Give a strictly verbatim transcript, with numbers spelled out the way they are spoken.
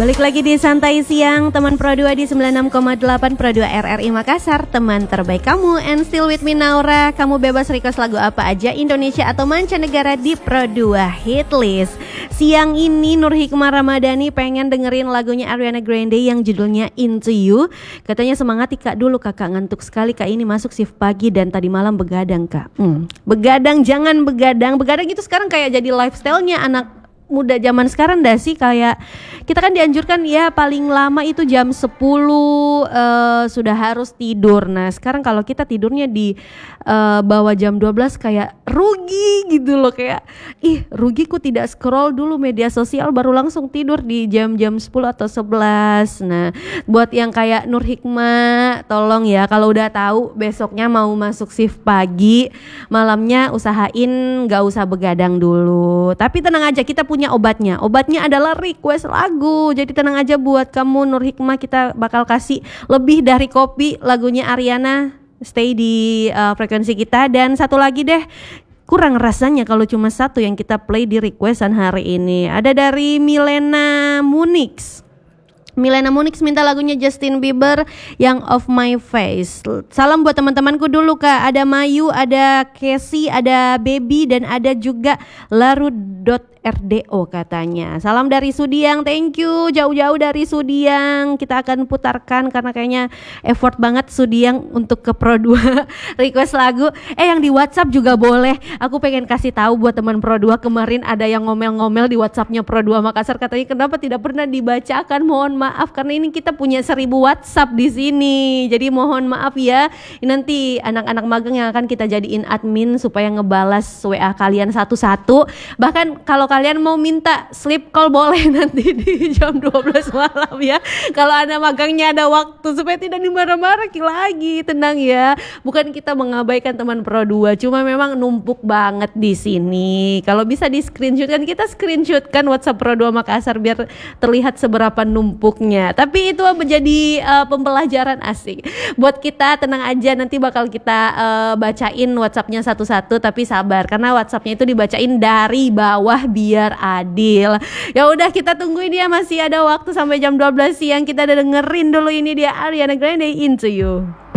Balik lagi di Santai Siang, teman Pro dua di sembilan puluh enam koma delapan Pro dua R R I Makassar. Teman terbaik kamu, and still with me Naura. Kamu bebas request lagu apa aja, Indonesia atau mancanegara, di Pro dua Hitlist. Siang ini Nur Hikmah Ramadhani pengen dengerin lagunya Ariana Grande yang judulnya Into You. Katanya semangat Kak, dulu kakak ngantuk sekali Kak, ini masuk shift pagi dan tadi malam begadang Kak. hmm. Begadang, jangan begadang. Begadang itu sekarang kayak jadi lifestyle-nya anak muda zaman sekarang dah sih. Kayak kita kan dianjurkan ya paling lama itu jam sepuluh uh, sudah harus tidur. Nah sekarang kalau kita tidurnya di uh, bawah jam dua belas kayak rugi gitu loh. Kayak ih rugi ku tidak scroll dulu media sosial baru langsung tidur di jam-jam sepuluh atau sebelas. Nah buat yang kayak Nur Hikmah, tolong ya kalau udah tahu besoknya mau masuk shift pagi, malamnya usahain gak usah begadang dulu. Tapi tenang aja, kita punya obatnya. Obatnya adalah request lagu. Jadi tenang aja buat kamu Nur Hikmah, kita bakal kasih lebih dari kopi lagunya Ariana. Stay di uh, frekuensi kita. Dan satu lagi deh, kurang rasanya kalau cuma satu yang kita play di requestan hari ini. Ada dari Milena Munix. Milena Munix minta lagunya Justin Bieber yang Off My Face. Salam buat teman-temanku dulu Kak. Ada Mayu, ada Casey, ada Baby, dan ada juga Larut.rdo katanya. Salam dari Sudiang, thank you. Jauh-jauh dari Sudiang. Kita akan putarkan karena kayaknya effort banget Sudiang untuk ke Pro dua request lagu. Eh yang di WhatsApp juga boleh. Aku pengen kasih tahu buat teman Pro dua, kemarin ada yang ngomel-ngomel di WhatsAppnya Pro dua Makassar, katanya kenapa tidak pernah dibacakan. Mohon maaf karena ini kita punya seribu WhatsApp di sini. Jadi mohon maaf ya. Nanti anak-anak magang yang akan kita jadiin admin supaya ngebalas W A kalian satu-satu. Bahkan kalau kalian mau minta sleep call boleh nanti di jam dua belas malam ya. Kalau anak magangnya ada waktu supaya tidak dimarah-marah lagi. Tenang ya. Bukan kita mengabaikan teman Pro dua, cuma memang numpuk banget di sini. Kalau bisa di screenshot kan, kita screenshot kan WhatsApp Pro dua Makassar biar terlihat seberapa numpuk. Tapi itu menjadi uh, pembelajaran asik buat kita. Tenang aja, nanti bakal kita uh, bacain WhatsAppnya satu-satu, tapi sabar karena WhatsAppnya itu dibacain dari bawah biar adil. Ya udah, kita tungguin dia, masih ada waktu sampai jam dua belas siang. Kita dengerin dulu ini dia Ariana Grande Into You.